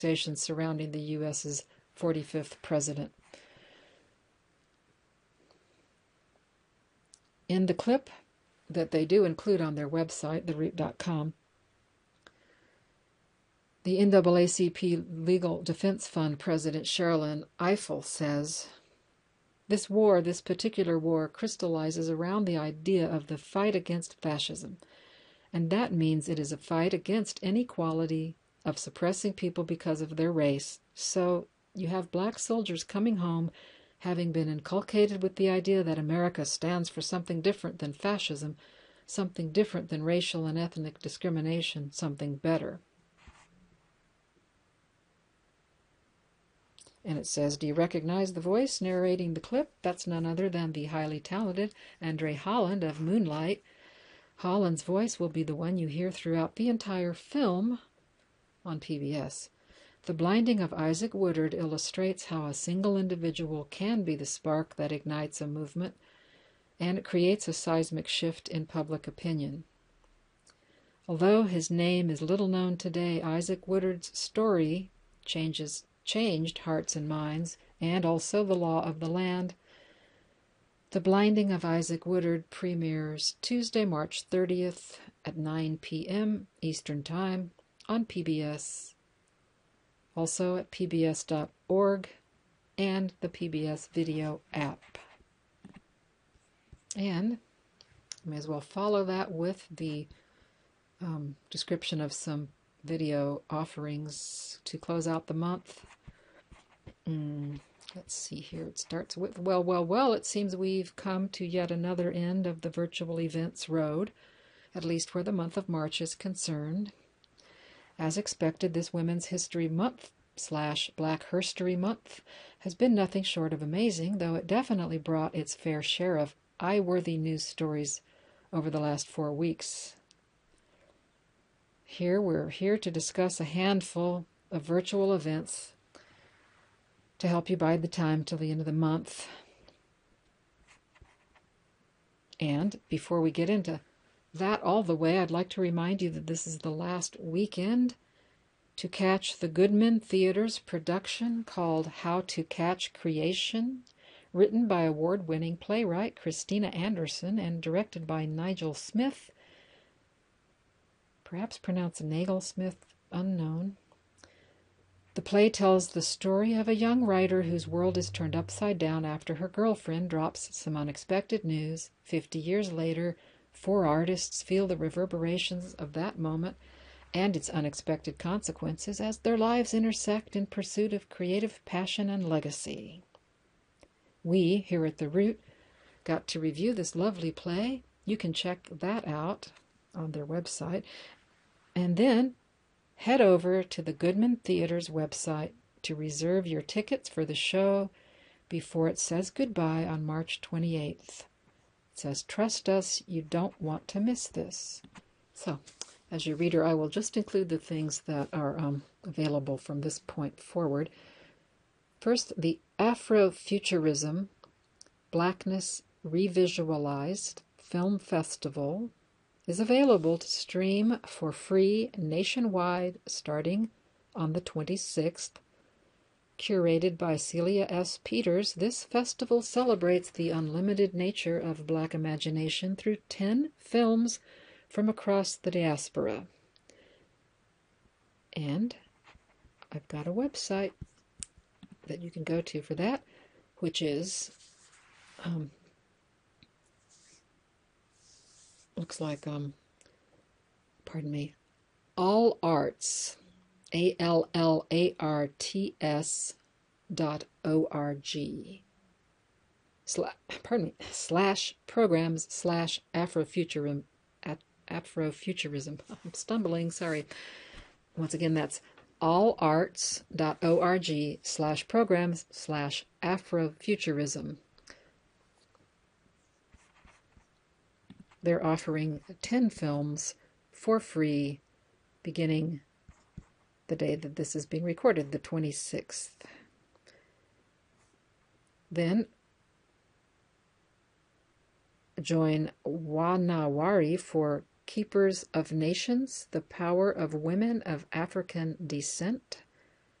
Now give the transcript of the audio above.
surrounding the U.S.'s 45th president. In the clip that they do include on their website, theroot.com, the NAACP Legal Defense Fund President Sherrilyn Ifill says, "This war, this particular war, crystallizes around the idea of the fight against fascism. And that means it is a fight against inequality of suppressing people because of their race. So you have black soldiers coming home having been inculcated with the idea that America stands for something different than fascism, something different than racial and ethnic discrimination, something better." And it says, "Do you recognize the voice narrating the clip? That's none other than the highly talented Andre Holland of Moonlight. Holland's voice will be the one you hear throughout the entire film on PBS. The Blinding of Isaac Woodard illustrates how a single individual can be the spark that ignites a movement, and it creates a seismic shift in public opinion. Although his name is little known today, Isaac Woodard's story changed hearts and minds, and also the law of the land. The Blinding of Isaac Woodard premieres Tuesday, March 30th at 9 p.m. Eastern Time on PBS, also at pbs.org and the PBS Video app." And I may as well follow that with the description of some video offerings to close out the month. Let's see here. It starts with, well, it seems we've come to yet another end of the virtual events road, at least where the month of March is concerned. As expected, this Women's History Month / Black Herstory Month has been nothing short of amazing, though it definitely brought its fair share of eye-worthy news stories over the last 4 weeks. We're here to discuss a handful of virtual events to help you bide the time till the end of the month. And before we get into that all the way, I'd like to remind you that this is the last weekend to catch the Goodman Theater's production called How to Catch Creation, written by award-winning playwright Christina Anderson and directed by Nigel Smith, perhaps pronounced Nagel Smith, unknown. The play tells the story of a young writer whose world is turned upside down after her girlfriend drops some unexpected news. 50 years later, 4 artists feel the reverberations of that moment and its unexpected consequences as their lives intersect in pursuit of creative passion and legacy. We, here at The Root, got to review this lovely play. You can check that out on their website. And then head over to the Goodman Theater's website to reserve your tickets for the show before it says goodbye on March 28th. It says, "Trust us, you don't want to miss this." So, as your reader, I will just include the things that are available from this point forward. First, the Afrofuturism Blackness Revisualized Film Festival is available to stream for free nationwide starting on the 26th. Curated by Celia S. Peters, this festival celebrates the unlimited nature of Black imagination through 10 films from across the diaspora. And I've got a website that you can go to for that, which is looks like pardon me, ALLARTS, ALLARTS.org /programs/Afrofuturism. I'm stumbling, sorry. Once again, that's allarts.org/programs/Afrofuturism. They're offering 10 films for free beginning the day that this is being recorded, the 26th. Then join Wanawari for Keepers of Nations, the Power of Women of African Descent.